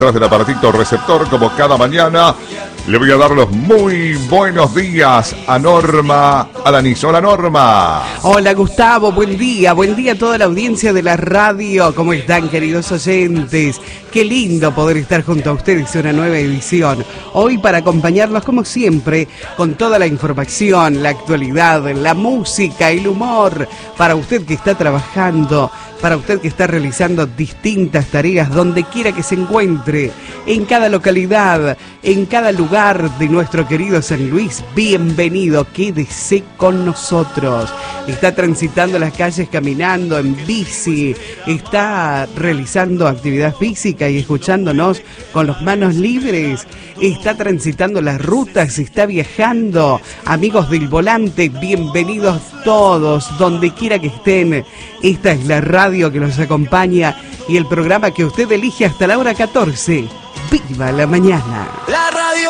Tras del aparatito receptor, como cada mañana, le voy a dar los muy buenos días a Norma Alanis. Hola, Norma. Hola, Gustavo, buen día a toda la audiencia de la radio. ¿Cómo están, queridos oyentes? Qué lindo poder estar junto a ustedes en una nueva edición. Hoy para acompañarlos, como siempre, con toda la información, la actualidad, la música, el humor, para usted que está trabajando, para usted que está realizando distintas tareas donde quiera que se encuentre, en cada localidad, en cada lugar de nuestro querido San Luis. Bienvenido, quédese con nosotros. Está transitando las calles caminando en bici, está realizando actividad física y escuchándonos con las manos libres, está transitando las rutas, está viajando. Amigos del volante, bienvenidos todos, donde quiera que estén. Esta es la radio que los acompaña y el programa que usted elige hasta la hora 14. ¡Viva la mañana!